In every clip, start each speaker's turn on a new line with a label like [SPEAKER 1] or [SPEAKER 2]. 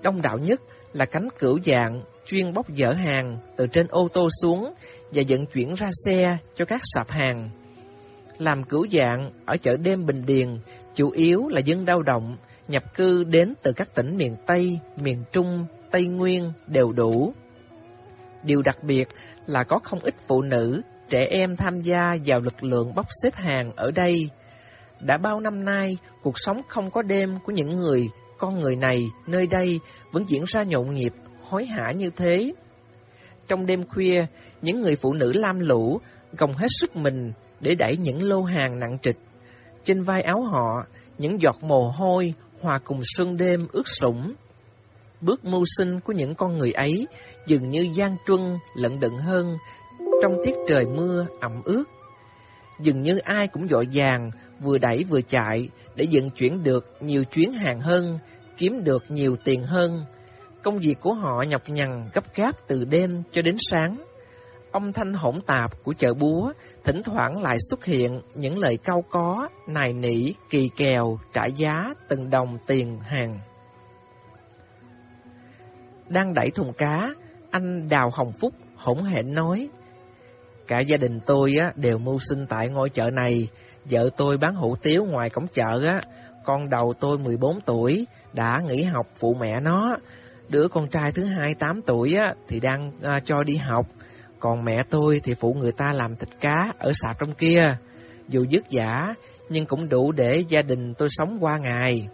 [SPEAKER 1] Đông đảo nhất là cánh cửu dạng chuyên bốc dỡ hàng từ trên ô tô xuống và vận chuyển ra xe cho các sạp hàng. Làm cửu dạng ở chợ đêm Bình Điền chủ yếu là dân lao động nhập cư đến từ các tỉnh miền Tây, miền Trung, Tây Nguyên đều đủ. Điều đặc biệt là có không ít phụ nữ, trẻ em tham gia vào lực lượng bốc xếp hàng ở đây. Đã bao năm nay, cuộc sống không có đêm của những con người này nơi đây vẫn diễn ra nhộn nhịp, hối hả như thế. Trong đêm khuya, những người phụ nữ lam lũ gồng hết sức mình để đẩy những lô hàng nặng trịch. Trên vai áo họ, những giọt mồ hôi hòa cùng sương đêm ướt sũng. Bước mưu sinh của những con người ấy dường như gian truân lận đận hơn trong tiết trời mưa ẩm ướt. Dường như ai cũng vội vàng, vừa đẩy vừa chạy để vận chuyển được nhiều chuyến hàng hơn, kiếm được nhiều tiền hơn. Công việc của họ nhọc nhằn gấp gáp từ đêm cho đến sáng. Âm thanh hỗn tạp của chợ búa thỉnh thoảng lại xuất hiện những lời cau có, nài nỉ, kỳ kèo, trả giá từng đồng tiền hàng. Đang đẩy thùng cá, anh Đào Hồng Phúc hỗn hển nói: cả gia đình tôi đều mưu sinh tại ngôi chợ này. Vợ tôi bán hủ tiếu ngoài cổng chợ con đầu tôi 14 tuổi đã nghỉ học phụ mẹ nó. Đứa con trai thứ hai 8 tuổi thì đang cho đi học. Còn mẹ tôi thì phụ người ta làm thịt cá ở sạp trong kia. Dù vất vả nhưng cũng đủ để gia đình tôi sống qua ngày.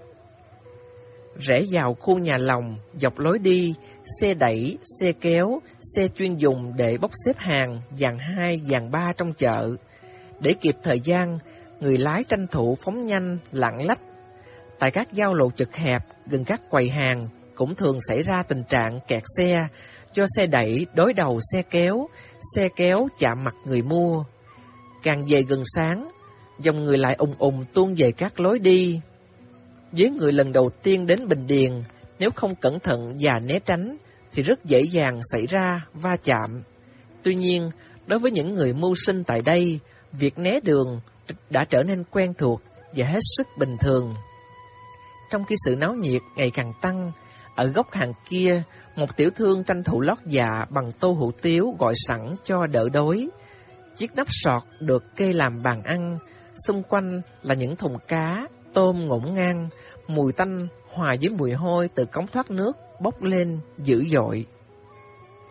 [SPEAKER 1] Rẽ vào khu nhà lồng, dọc lối đi, xe đẩy, xe kéo, xe chuyên dùng để bốc xếp hàng dàn 2, dàn 3 trong chợ. Để kịp thời gian, người lái tranh thủ phóng nhanh, lạng lách. Tại các giao lộ chật hẹp, gần các quầy hàng, cũng thường xảy ra tình trạng kẹt xe, cho xe đẩy đối đầu xe kéo chạm mặt người mua. Càng về gần sáng, dòng người lại ùn ùn tuôn về các lối đi. Với người lần đầu tiên đến Bình Điền, nếu không cẩn thận và né tránh, thì rất dễ dàng xảy ra va chạm. Tuy nhiên, đối với những người mưu sinh tại đây, việc né đường đã trở nên quen thuộc và hết sức bình thường. Trong khi sự náo nhiệt ngày càng tăng, ở góc hàng kia, một tiểu thương tranh thủ lót dạ bằng tô hủ tiếu gọi sẵn cho đỡ đói. Chiếc nắp sọt được kê làm bàn ăn, xung quanh là những thùng cá, tôm ngổn ngang, mùi tanh hòa với mùi hôi từ cống thoát nước bốc lên dữ dội.